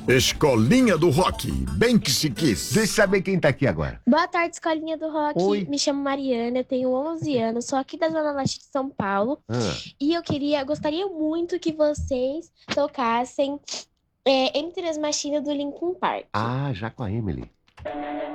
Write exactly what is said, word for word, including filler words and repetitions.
Escolinha do Rock, bem que se quis. Deixa eu saber quem tá aqui agora. Boa tarde, Escolinha do Rock. Oi. Me chamo Mariana, eu tenho onze anos, sou aqui da Zona Leste de São Paulo. Ah. E eu queria, gostaria muito que vocês tocassem é, Empty Machine do Linkin Park. Ah, já com a Emily.